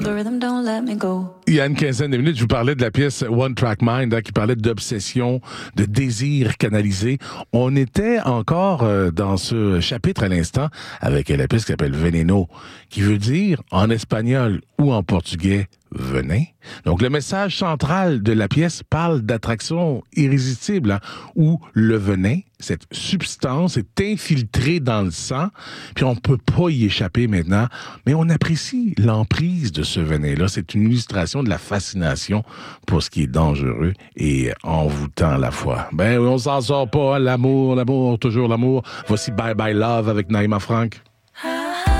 The rhythm don't let me go. Il y a une quinzaine de minutes, je vous parlais de la pièce One Track Mind, qui parlait d'obsession, de désir canalisé. On était encore dans ce chapitre à l'instant avec la pièce qui s'appelle Veneno, qui veut dire en espagnol ou en portugais venin. Donc le message central de la pièce parle d'attraction irrésistible, où le venin, cette substance, est infiltrée dans le sang, puis on peut pas y échapper maintenant, mais on apprécie l'emprise de ce venin-là. C'est une illustration de la fascination pour ce qui est dangereux et envoûtant à la fois. Ben oui, on s'en sort pas, hein, l'amour, toujours l'amour. Voici Bye Bye Love avec Naïma Frank.